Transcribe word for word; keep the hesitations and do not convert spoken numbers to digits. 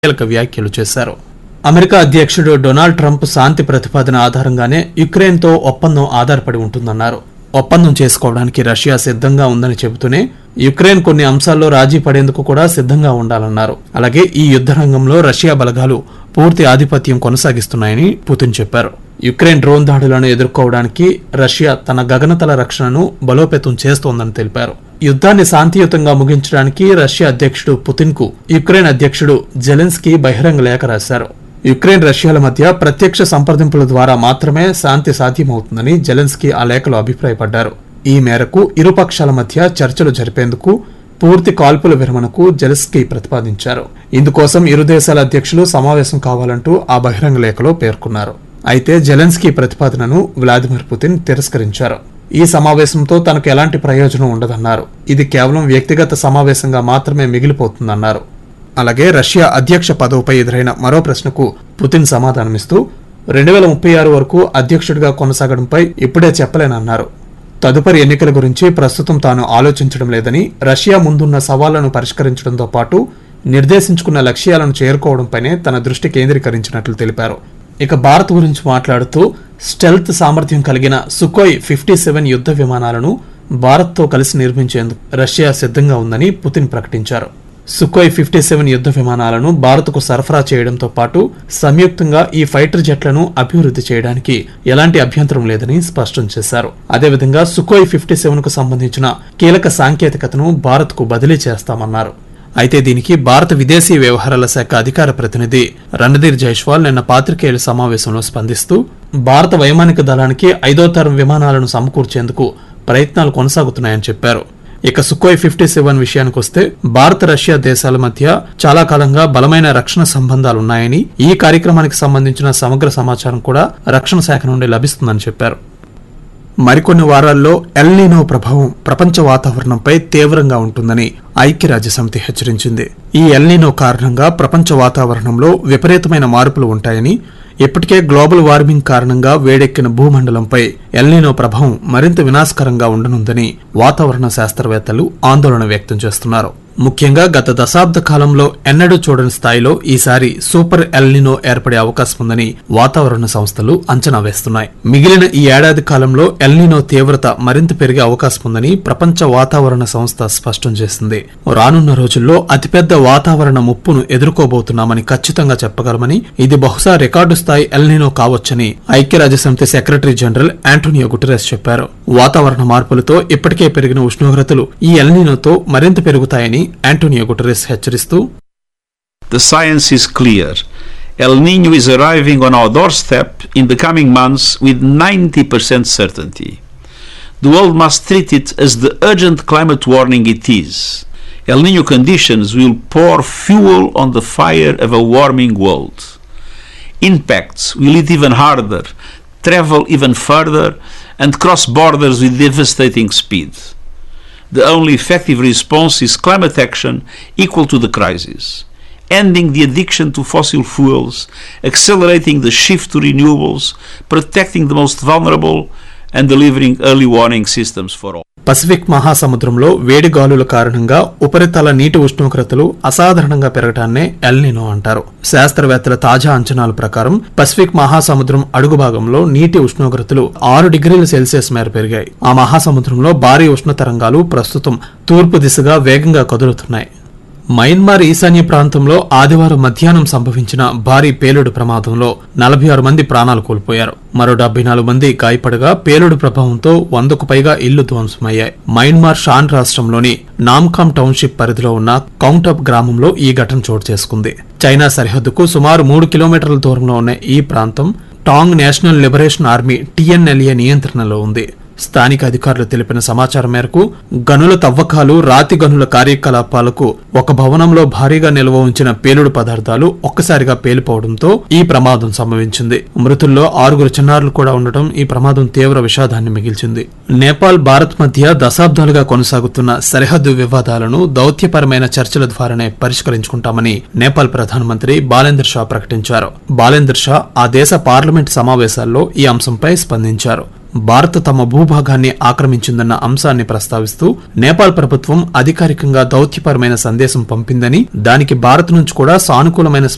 కీలక వ్యాఖ్యలు చేశారు. అమెరికా అధ్యక్షుడు డొనాల్డ్ ట్రంప్ శాంతి ప్రతిపాదన ఆధారంగానే యుక్రెయిన్తో ఒప్పందం ఆధారపడి ఉంటుందన్నారు. ఒప్పందం చేసుకోవడానికి రష్యా సిద్ధంగా ఉందని చెబుతూనే యుక్రెయిన్ కొన్ని అంశాల్లో రాజీ పడేందుకు కూడా సిద్ధంగా ఉండాలన్నారు. అలాగే ఈ యుద్ధ రంగంలో రష్యా బలగాలు పూర్తి ఆధిపత్యం కొనసాగిస్తున్నాయని పుతిన్ చెప్పారు. యుక్రెయిన్ డ్రోన్ దాడులను ఎదుర్కోవడానికి రష్యా తన గగనతల రక్షణను బలోపేతం చేస్తోందని తెలిపారు. యుద్ధాన్ని శాంతియుతంగా ముగించడానికి రష్యా అధ్యక్షుడు పుతిన్ కు యుక్రెయిన్ అధ్యక్షుడు జెలెన్స్కీ బహిరంగ లేఖ రాశారు. యుక్రెయిన్ రష్యాల మధ్య ప్రత్యక్ష సంప్రదింపుల ద్వారా మాత్రమే శాంతి సాధ్యమవుతుందని జెలెన్స్కీ ఆ లేఖలో అభిప్రాయపడ్డారు. ఈ మేరకు ఇరుపక్షాల మధ్య చర్చలు జరిపేందుకు పూర్తి కాల్పుల విరమణకు జెలెన్స్కీ ప్రతిపాదించారు. ఇందుకోసం ఇరు దేశాల అధ్యక్షులు సమావేశం కావాలంటూ ఆ బహిరంగ లేఖలో పేర్కొన్నారు. అయితే జెలెన్స్కీ ప్రతిపాదనను వ్లాదిమిర్ పుతిన్ తిరస్కరించారు. ఈ సమావేశంతో తనకు ఎలాంటి ప్రయోజనం ఉండదన్నారు. ఇది కేవలం వ్యక్తిగత సమావేశంగా మాత్రమే మిగిలిపోతుందన్నారు. అలాగే రష్యా అధ్యక్ష పదవిపై ఎదురైన మరో ప్రశ్నకు పుతిన్ సమాధానమిస్తూ రెండు వేల ముప్పై ఆరు వరకు అధ్యక్షుడిగా కొనసాగడంపై ఇప్పుడే చెప్పలేనన్నారు. తదుపరి ఎన్నికల గురించి ప్రస్తుతం తాను ఆలోచించడం లేదని, రష్యా ముందున్న సవాళ్లను పరిష్కరించడంతో పాటు నిర్దేశించుకున్న లక్ష్యాలను చేరుకోవడంపైనే తన దృష్టి కేంద్రీకరించినట్లు తెలిపారు. ఇక భారత్ గురించి మాట్లాడుతూ స్టెల్త్ సామర్థ్యం కలిగిన సుకోయ్ ఫిఫ్టీ సెవెన్ యుద్ధ విమానాలను భారత్తో కలిసి నిర్మించేందుకు రష్యా సిద్ధంగా ఉందని పుతిన్ ప్రకటించారు. సుకోయ్ ఫిఫ్టీ సెవెన్ యుద్ధ విమానాలను భారత్కు సరఫరా చేయడంతో పాటు సంయుక్తంగా ఈ ఫైటర్ జెట్లను అభివృద్ధి చేయడానికి ఎలాంటి అభ్యంతరం లేదని స్పష్టం చేశారు. అదేవిధంగా సుకోయ్ ఫిఫ్టీ సెవెన్ కు సంబంధించిన కీలక సాంకేతికతను భారత్ కు బదిలీ చేస్తామన్నారు. అయితే దీనికి భారత విదేశీ వ్యవహారాల శాఖ అధికార ప్రతినిధి రణధీర్ జైస్వాల్ నిన్న పాత్రికేయుల సమావేశంలో స్పందిస్తూ భారత వైమానిక దళానికి ఐదో తరం విమానాలను సమకూర్చేందుకు ప్రయత్నాలు కొనసాగుతున్నాయని చెప్పారు. ఇక సుకోయ్ ఫిఫ్టీ సెవెన్ విషయానికొస్తే భారత రష్యా దేశాల మధ్య చాలా కాలంగా బలమైన రక్షణ సంబంధాలున్నాయని, ఈ కార్యక్రమానికి సంబంధించిన సమగ్ర సమాచారం కూడా రక్షణ శాఖ నుండి లభిస్తుందని చెప్పారు. మరికొన్ని వారాల్లో ఎల్ నీనో ప్రభావం ప్రపంచ వాతావరణంపై తీవ్రంగా ఉంటుందని ఐక్యరాజ్యసమితి హెచ్చరించింది. ఈ ఎల్ నీనో కారణంగా ప్రపంచ వాతావరణంలో విపరీతమైన మార్పులు ఉంటాయని, ఇప్పటికే గ్లోబల్ వార్మింగ్ కారణంగా వేడెక్కిన భూమండలంపై ఎల్ నీనో ప్రభావం మరింత వినాశకరంగా ఉండనుందని వాతావరణ శాస్త్రవేత్తలు ఆందోళన వ్యక్తం చేస్తున్నారు. ముఖ్యంగా గత దశాబ్ద కాలంలో ఎన్నడూ చూడని స్థాయిలో ఈసారి సూపర్ ఎల్ నీనో ఏర్పడే అవకాశం ఉందని వాతావరణ సంస్థలు అంచనా వేస్తున్నాయి. మిగిలిన ఈ ఏడాది కాలంలో ఎల్ నీనో తీవ్రత మరింత పెరిగే అవకాశం ఉందని ప్రపంచ వాతావరణ సంస్థ స్పష్టం చేసింది. రానున్న రోజుల్లో అతిపెద్ద వాతావరణ ముప్పును ఎదుర్కోబోతున్నామని ఖచ్చితంగా చెప్పగలమని, ఇది బహుశా రికార్డు స్థాయి ఎల్ నీనో కావచ్చని ఐక్యరాజ్యసమితి సెక్రటరీ జనరల్ ఆంటోనియో గుటెరస్ చెప్పారు. వాతావరణ మార్పులతో ఇప్పటికే పెరిగిన ఉష్ణోగ్రతలు ఈ ఎల్ నీనోతో మరింత పెరుగుతాయని ఆంటోనియో గుటెరస్ హెచ్చరిస్తూ, The science is clear. El Niño is arriving on our doorstep in the coming months with ninety percent certainty. The world must treat it as the urgent climate warning it is. El Niño conditions will pour fuel on the fire of a warming world. Impacts will hit even harder, travel even further, and cross borders with devastating speed. The only effective response is climate action equal to the crisis, ending the addiction to fossil fuels, accelerating the shift to renewables, protecting the most vulnerable, and delivering early warning systems for all. Pacific మహాసముద్రంలో వేడి గాలుల కారణంగా ఉపరితల నీటి ఉష్ణోగ్రతలు అసాధారణంగా పెరగటాన్నే L నీనో అంటారు. శాస్త్రవేత్తల తాజా అంచనాల ప్రకారం పసిఫిక్ మహాసముద్రం అడుగు భాగంలో నీటి ఉష్ణోగ్రతలు ఆరు డిగ్రీల సెల్సియస్ మేర పెరిగాయి. ఆ మహాసముద్రంలో భారీ ఉష్ణ తరంగాలు ప్రస్తుతం తూర్పు దిశగా వేగంగా కదులుతున్నాయి. మయన్మార్ ఈశాన్య ప్రాంతంలో ఆదివారం మధ్యాహ్నం సంభవించిన భారీ పేలుడు ప్రమాదంలో నలభై ఆరు మంది ప్రాణాలు కోల్పోయారు. మరో డెబ్బై నాలుగు మంది గాయపడగా పేలుడు ప్రభావంతో వందకు పైగా ఇళ్లు ధ్వంసమయ్యాయి. మయన్మార్ షాన్ రాష్ట్రంలోని నామ్కామ్ టౌన్షిప్ పరిధిలో ఉన్న కౌంటప్ గ్రామంలో ఈ ఘటన చోటు చేసుకుంది. చైనా సరిహద్దుకు సుమారు మూడు కిలోమీటర్ల దూరంలో ఉన్న ఈ ప్రాంతం టాంగ్ నేషనల్ లిబరేషన్ ఆర్మీ టీఎన్ఎల్ఏ నియంత్రణలో ఉంది. స్థానిక అధికారులు తెలిపిన సమాచారం మేరకు గనుల తవ్వకాలు, రాతి గనుల కార్యకలాపాలకు ఒక భవనంలో భారీగా నిల్వ ఉంచిన పేలుడు పదార్థాలు ఒక్కసారిగా పేలిపోవడంతో ఈ ప్రమాదం సంభవించింది. మృతుల్లో ఆరుగురు చిన్నారులు కూడా ఉండటం ఈ ప్రమాదం తీవ్ర విషాదాన్ని మిగిల్చింది. నేపాల్, భారత్ మధ్య దశాబ్దాలుగా కొనసాగుతున్న సరిహద్దు వివాదాలను దౌత్యపరమైన చర్చల ద్వారానే పరిష్కరించుకుంటామని నేపాల్ ప్రధానమంత్రి బాలేందర్ షా ప్రకటించారు. బాలేందర్ షా ఆ దేశ పార్లమెంట్ సమావేశాల్లో ఈ అంశంపై స్పందించారు. భారత్ తమ భూభాగాన్ని ఆక్రమించిందన్న అంశాన్ని ప్రస్తావిస్తూ నేపాల్ ప్రభుత్వం అధికారికంగా దౌత్యపరమైన సందేశం పంపిందని, దానికి భారత్ నుంచి కూడా సానుకూలమైన